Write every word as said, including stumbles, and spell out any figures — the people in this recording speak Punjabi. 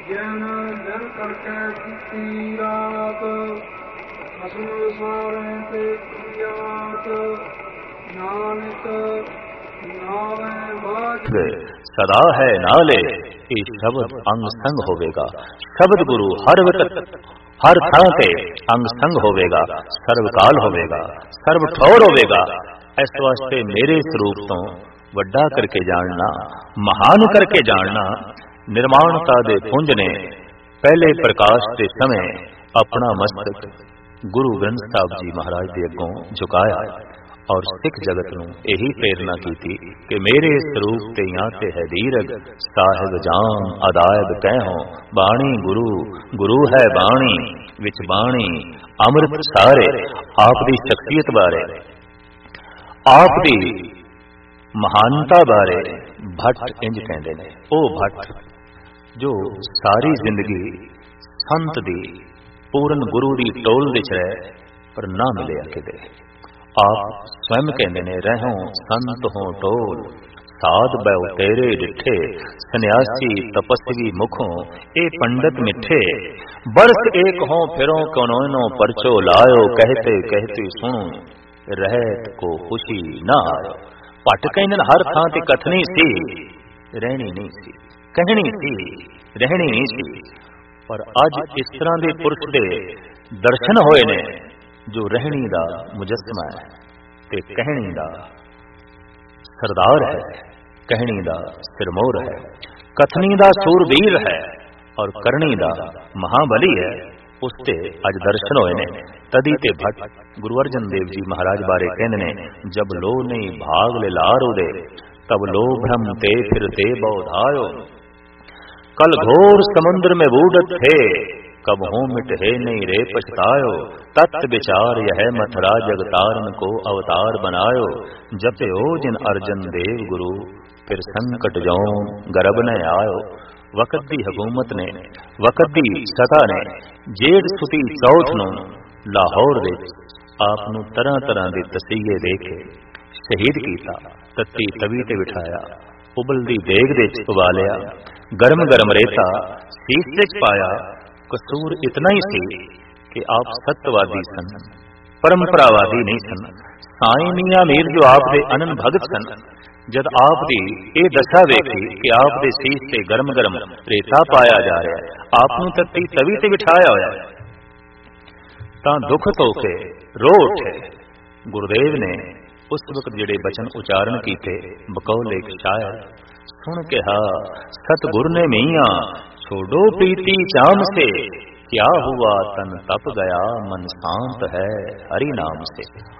ਜਨ ਜਨ ਕਰਕੇ ਕੀਤੀ ਰਾਤ ਅਸੂ ਸਾਰੇ ਤੇ ਜਾਤ ਨਾਨਕ ਨਾਵੇਂ ਬਾਜ ਸਦਾ ਹੈ ਨਾਲੇ ਇਹ ਸ਼ਬਦ ਅੰਗ ਸੰਗ ਹੋਵੇਗਾ। ਸ਼ਬਦ ਗੁਰੂ ਹਰ ਵਕਤ ਹਰ ਥਾਂ ਤੇ ਅੰਗ ਸੰਗ ਹੋਵੇਗਾ, ਸਰਬ ਕਾਲ ਹੋਵੇਗਾ, ਸਰਬ ਠੌਰ ਹੋਵੇਗਾ। ਇਸ ਵਾਸਤੇ ਮੇਰੇ ਸਰੂਪ ਤੋਂ ਵੱਡਾ ਕਰਕੇ ਜਾਣਨਾ, ਮਹਾਨ ਕਰਕੇ ਜਾਣਨਾ। ਨਿਰਮਾਣਤਾ ਦੇ ਪੁੰਜ ਨੇ ਪਹਿਲੇ ਪ੍ਰਕਾਸ਼ ਦੇ ਸਮੇਂ ਆਪਣਾ ਮਸਤਕ ਗੁਰੂ ਗ੍ਰੰਥ ਸਾਹਿਬ ਜੀ ਮਹਾਰਾਜ ਦੇ ਅੱਗੋਂ ਝੁਕਾਇਆ ਔਰ ਸਿੱਖ ਜਗਤ ਨੂੰ ਇਹੀ ਪ੍ਰੇਰਨਾ ਕੀਤੀ ਕਿ ਮੇਰੇ ਸਰੂਪ ਤੇ ਜਾਂ ਤੇ ਹੈ ਦੀਰਗ ਸਾਹਿਬ ਜਾਨ ਅਦਾਇਬ ਕਹਿਓ ਬਾਣੀ ਗੁਰੂ ਗੁਰੂ ਹੈ ਬਾਣੀ ਵਿੱਚ ਬਾਣੀ ਅੰਮ੍ਰਿਤ ਸਾਰੇ। ਆਪ ਦੀ ਸ਼ਖਸੀਅਤ ਬਾਰੇ, ਆਪ ਦੀ ਮਹਾਨਤਾ ਬਾਰੇ ਭੱਟ ਇੰਜ ਕਹਿੰਦੇ ਨੇ, ਉਹ ਭੱਟ ਜੋ ਸਾਰੀ ਜ਼ਿੰਦਗੀ ਸੰਤ ਦੀ ਪੂਰਨ ਗੁਰੂ ਦੀ ਟੋਲ ਵਿੱਚ ਰਹੇ ਪਰ ਨਾ ਮਿਲਿਆ ਕਿਤੇ। ਆਪ ਸਵੈਮ ਕਹਿੰਦੇ ਨੇ ਰਹਿਓ ਸੰਤ ਹੋ ਟੋਲ ਸਾਧ ਬੈਉ ਤੇਰੇ ਡਿਠੇ ਸੰਨਿਆਸੀ ਤਪਸਵੀ ਮੁਖੋਂ ਇਹ ਪੰਡਤ ਮਿੱਠੇ ਬਰਸ ਏਕ ਹੋ ਫਿਰੋ ਕਨੋਨੋ ਪਰਚੋ ਲਾਇਓ कहते कहते ਸੁਣੋ ਰਹਿਤ ਕੋ ਖੁਸ਼ੀ ਨਾ ਆਇਓ। ਭੱਟ ਕਹਿੰਦੇ ਹਰ ਥਾਂ ਤੇ ਕਥਨੀ ਸੀ, ਰਹਿਣੀ ਨਹੀਂ ਸੀ, ਕਹਿਣੀ ਸੀ, ਰਹਿਣੀ ਨਹੀਂ ਸੀ। ਪਰ ਅੱਜ ਇਸ ਤਰ੍ਹਾਂ ਦੇ ਪੁਰਸ਼ ਦੇ ਦਰਸ਼ਨ ਹੋਏ ਨੇ ਜੋ ਰਹਿਣੀ ਦਾ ਮੁਜੱਸਮਾ ਹੈ ਤੇ ਕਹਿਣੀ ਦਾ ਸਰਦਾਰ ਹੈ, ਕਹਿਣੀ ਦਾ ਸਿਰਮੌਰ ਹੈ, ਕਥਨੀ ਦਾ ਸੂਰਬੀਰ ਹੈ ਔਰ ਕਰਨੀ ਦਾ ਮਹਾਬਲੀ ਹੈ। ਉਸ ਤੇ ਅੱਜ ਦਰਸ਼ਨ ਹੋਏ ਨੇ। ਤਦੀ ਤੇ ਭੱਟ ਗੁਰੂ ਅਰਜਨ ਦੇਵ ਜੀ ਮਹਾਰਾਜ ਬਾਰੇ ਕਹਿੰਦੇ ਨੇ ਜਬ ਲੋ ਨਹੀਂ ਭਾਗ ਲੈ ਲਾਰੋ ਦੇ ਤਬ ਲੋ ਭ੍ਰਮ ਤੇ ਫਿਰ ਤੇ ਬੌਧਾਇਓ कल घोर समुद्र में बूढ़त थे कब हो मिट है नहीं रे पछतायो तत्व विचार यह मथुरा जगतारन को अवतार बनायो जपे हो जिन अर्जन देव गुरु फिर संकट जाओ गर्भ न आयो। वक़्त दी हुकूमत ने वक़्त दी सता ने जेठ सुती चौथ नूं लाहौर विच आप नूं तरह तरह दे तसीहे दे के शहीद कीता, तत्ती तवी ते बिठाया, उबलदी देग दे च उबालिया, गरम गरम रेता सीस विच पाया। कसूर इतना ही सी कि आप सत्यवादी सन, परंपरावादी नहीं सन। साईं मियां मीर जो आप दे अनन भगत सन, जद आप दी ये दशा वेखी कि आप दे सीस ते गरम गरम रेता पाया जा रहा है, आप नूं तत्ती तवी ते बिठाया होया तां दुख तो के रो उठे। गुरुदेव ने उस वक्त जिहड़े बचन उचारण कीते बकौल एक शायर सुन के हा सतगुर ने मियां छोड़ो प्रीति चाम से क्या हुआ तन तप गया मन शांत है हरि नाम से।